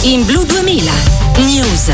in Blu 2000 News.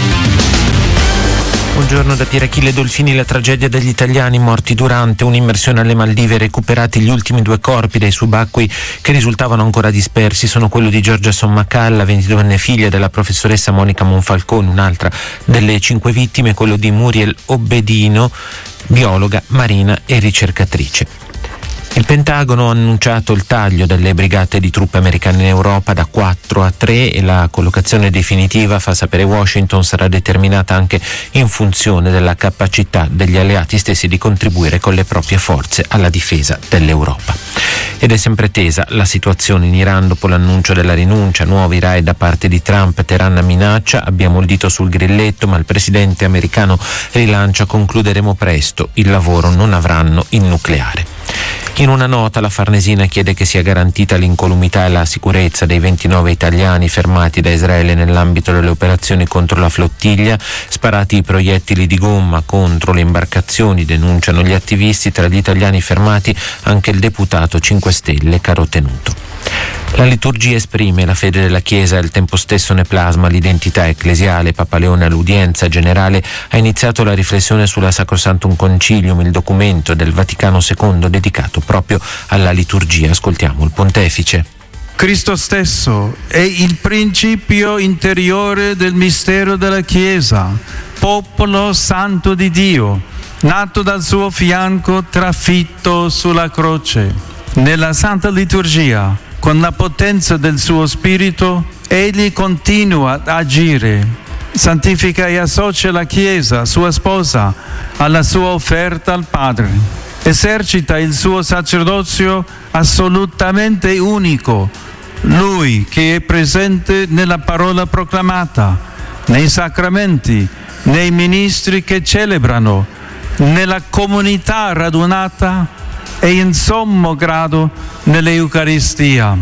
Buongiorno da Pier Achille Dolfini. La tragedia degli italiani morti durante un'immersione alle Maldive. Recuperati gli ultimi 2 corpi dai subacquei che risultavano ancora dispersi. Sono quello di Giorgia Sommacalla, 22enne figlia della professoressa Monica Monfalcone, un'altra delle 5 vittime, quello di Muriel Obbedino, biologa marina e ricercatrice. Il Pentagono ha annunciato il taglio delle brigate di truppe americane in Europa da 4 a 3 e la collocazione definitiva, fa sapere Washington, sarà determinata anche in funzione della capacità degli alleati stessi di contribuire con le proprie forze alla difesa dell'Europa. Ed è sempre tesa la situazione in Iran dopo l'annuncio della rinuncia, nuovi raid da parte di Trump. Teheran minaccia, abbiamo il dito sul grilletto, ma il presidente americano rilancia, concluderemo presto, il lavoro non avranno il nucleare. In una nota la Farnesina chiede che sia garantita l'incolumità e la sicurezza dei 29 italiani fermati da Israele nell'ambito delle operazioni contro la flottiglia. Sparati i proiettili di gomma contro le imbarcazioni, denunciano gli attivisti. Tra gli italiani fermati anche il deputato 5 Stelle Carotenuto. La liturgia esprime la fede della Chiesa e al tempo stesso ne plasma l'identità ecclesiale. Papa Leone all'udienza generale ha iniziato la riflessione sulla Sacrosanctum Concilium, il documento del Vaticano II dedicato proprio alla liturgia. Ascoltiamo il pontefice. Cristo stesso è il principio interiore del mistero della Chiesa, popolo santo di Dio, nato dal suo fianco, trafitto sulla croce. Nella Santa Liturgia, con la potenza del suo Spirito, egli continua ad agire, santifica e associa la Chiesa, sua sposa, alla sua offerta al Padre. Esercita il suo sacerdozio assolutamente unico, lui che è presente nella parola proclamata, nei sacramenti, nei ministri che celebrano, nella comunità radunata e in sommo grado nell'Eucaristia.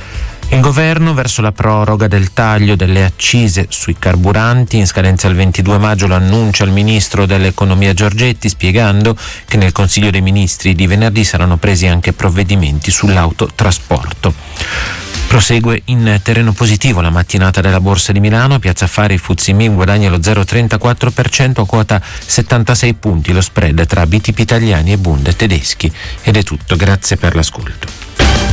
Il governo verso la proroga del taglio delle accise sui carburanti in scadenza il 22 maggio lo annuncia il ministro dell'economia Giorgetti, spiegando che nel Consiglio dei Ministri di venerdì saranno presi anche provvedimenti sull'autotrasporto. Prosegue in terreno positivo la mattinata della Borsa di Milano. Piazza Affari FTSE MIB guadagna lo 0,34% a quota 76 punti, lo spread tra BTP italiani e Bund tedeschi. Ed è tutto, grazie per l'ascolto.